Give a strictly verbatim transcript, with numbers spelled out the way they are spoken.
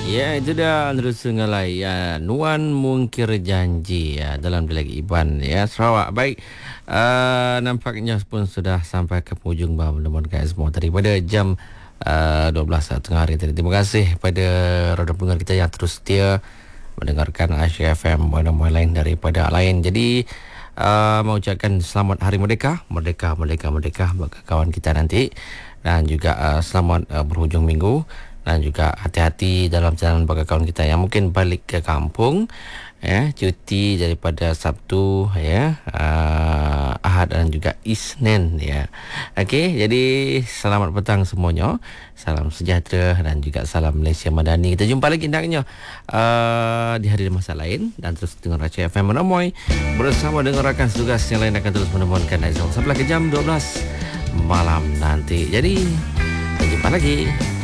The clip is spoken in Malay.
Ya, itu dah terus ngalai ya. Nuan mungkir janji ya dalam Dialek Iban ya Sarawak. Baik. Uh, nampaknya pun sudah sampai ke penghujung bahawa menemukan semua daripada jam uh, dua belas tengah hari tadi. Terima kasih pada roda pendengar kita yang terus setia mendengarkan Aisyah F M dan lain daripada lain. Jadi uh, mau ucapkan selamat Hari Merdeka, Merdeka, Merdeka, Merdeka bagi kawan kita nanti, dan juga uh, selamat uh, berhujung minggu. Dan juga hati-hati dalam jalan bagi kawan kita yang mungkin balik ke kampung ya, cuti daripada Sabtu ya, uh, Ahad dan juga Isnin ya. Okey, jadi selamat petang semuanya. Salam sejahtera dan juga salam Malaysia Madani. Kita jumpa lagi hendaknya uh, di hari masa lain, dan terus dengar Aceh F M Menemoy bersama dengan rakan tugas yang lain akan terus menemukan Aizal sampai ke jam dua belas malam nanti. Jadi kita jumpa lagi.